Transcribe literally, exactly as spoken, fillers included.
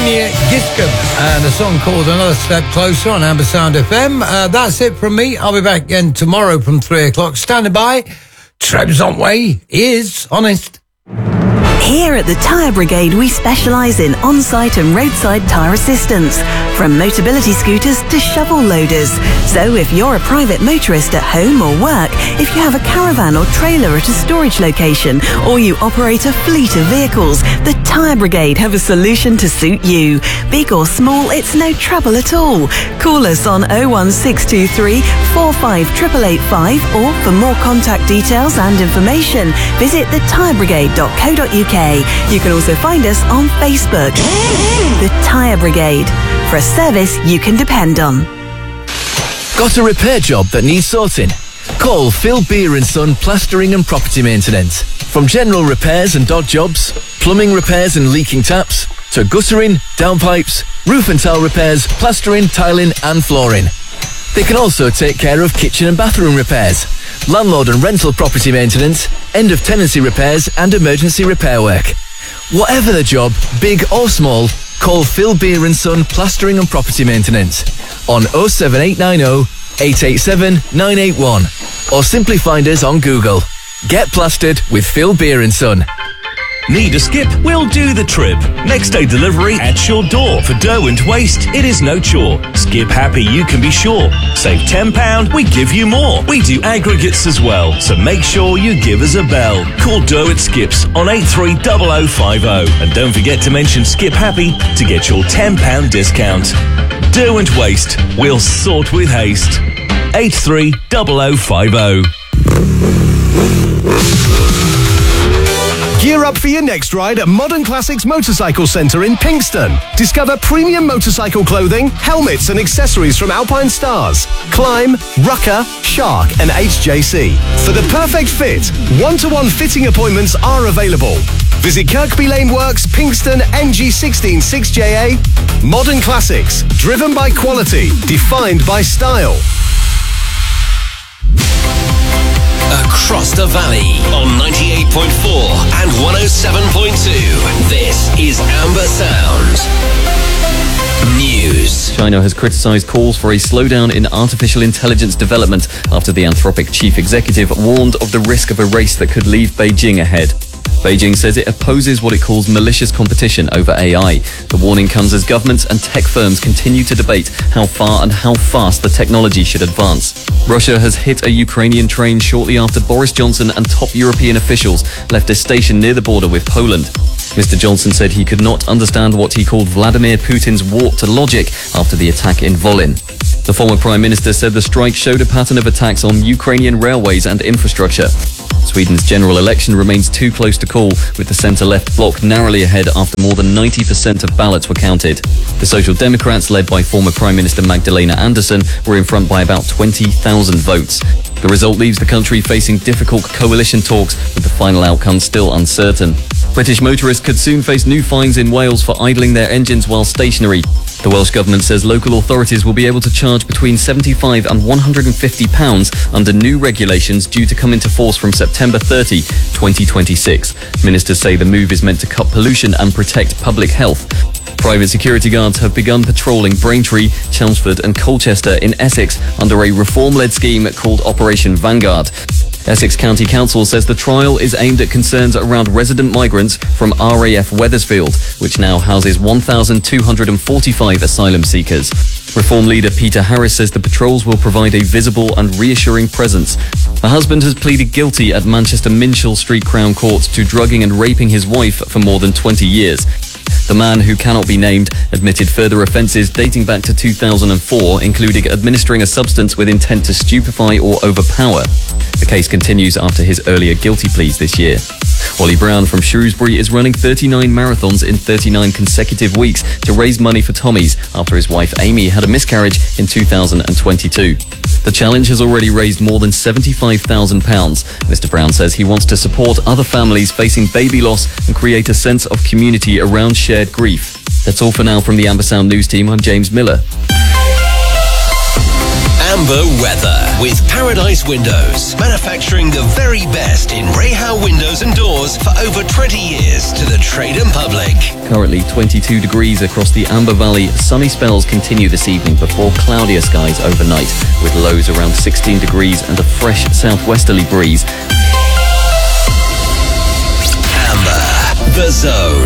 Sonia Giscombe and a song called Another Step Closer on Amber Sound F M. Uh, that's it from me. I'll be back again tomorrow from three o'clock. Standing by. Trebs Way is honest. Here at the Tyre Brigade, we specialise in on-site and roadside tyre assistance, from Motability scooters to shovel loaders. So if you're a private motorist at home or work, if you have a caravan or trailer at a storage location, or you operate a fleet of vehicles, the Tyre Brigade have a solution to suit you. Big or small, it's no trouble at all. Call us on oh one six two three, four five eight eight eight five, or for more contact details and information, visit the tyre brigade dot co dot uk. You can also find us on Facebook. The Tyre Brigade, for a service you can depend on. Got a repair job that needs sorting? Call Phil Beer and Son Plastering and Property Maintenance. From general repairs and odd jobs, plumbing repairs and leaking taps, to guttering, downpipes, roof and tile repairs, plastering, tiling and flooring. They can also take care of kitchen and bathroom repairs, landlord and rental property maintenance, end of tenancy repairs and emergency repair work. Whatever the job, big or small, call Phil Beer and Son Plastering and Property Maintenance on oh seven eight nine oh, eight eight seven, nine eight one, or simply find us on Google. Get plastered with Phil Beer and Son. Need a skip? We'll do the trip. Next day delivery at your door. For dough and waste, it is no chore. Skip happy, you can be sure. Save ten pounds, we give you more. We do aggregates as well, so make sure you give us a bell. Call Dough at Skips on eight three oh oh five oh. And don't forget to mention Skip Happy to get your ten pounds discount. Dough and waste, we'll sort with haste. eight three oh oh five oh. Gear up for your next ride at Modern Classics Motorcycle Centre in Pinkston. Discover premium motorcycle clothing, helmets and accessories from Alpine Stars, Climb, Rucker, Shark and H J C. For the perfect fit, one-to-one fitting appointments are available. Visit Kirkby Lane Works, Pinkston, N G one six six J A. Modern Classics, driven by quality, defined by style. Across the valley on ninety-eight point four and one oh seven point two. This is Amber Sound News. China has criticised calls for a slowdown in artificial intelligence development after the Anthropic chief executive warned of the risk of a race that could leave Beijing ahead. Beijing says it opposes what it calls malicious competition over A I. The warning comes as governments and tech firms continue to debate how far and how fast the technology should advance. Russia has hit a Ukrainian train shortly after Boris Johnson and top European officials left a station near the border with Poland. Mister Johnson said he could not understand what he called Vladimir Putin's warped logic after the attack in Volyn. The former Prime Minister said the strike showed a pattern of attacks on Ukrainian railways and infrastructure. Sweden's general election remains too close to call, with the centre-left bloc narrowly ahead after more than ninety percent of ballots were counted. The Social Democrats, led by former Prime Minister Magdalena Andersson, were in front by about twenty thousand votes. The result leaves the country facing difficult coalition talks, with the final outcome still uncertain. British motorists could soon face new fines in Wales for idling their engines while stationary. The Welsh Government says local authorities will be able to charge between seventy-five and one hundred fifty pounds under new regulations due to come into force from September thirtieth, twenty twenty-six. Ministers say the move is meant to cut pollution and protect public health. Private security guards have begun patrolling Braintree, Chelmsford and Colchester in Essex under a reform-led scheme called Operation Vanguard. Essex County Council says the trial is aimed at concerns around resident migrants from R A F Wethersfield, which now houses one thousand two hundred forty-five asylum seekers. Reform leader Peter Harris says the patrols will provide a visible and reassuring presence. A husband has pleaded guilty at Manchester Minshull Street Crown Court to drugging and raping his wife for more than twenty years. The man, who cannot be named, admitted further offences dating back to two thousand four, including administering a substance with intent to stupefy or overpower. The case continues after his earlier guilty pleas this year. Ollie Brown from Shrewsbury is running thirty-nine marathons in thirty-nine consecutive weeks to raise money for Tommy's after his wife Amy had a miscarriage in two thousand twenty-two. The challenge has already raised more than seventy-five thousand pounds. Mister Brown says he wants to support other families facing baby loss and create a sense of community around shared grief. That's all for now from the Amber Sound News team. I'm James Miller. Amber weather with Paradise Windows, manufacturing the very best in Rahal windows and doors for over twenty years to the trade and public. Currently twenty-two degrees across the Amber Valley. Sunny spells continue this evening before cloudier skies overnight, with lows around sixteen degrees and a fresh southwesterly breeze. Amber, the Zone.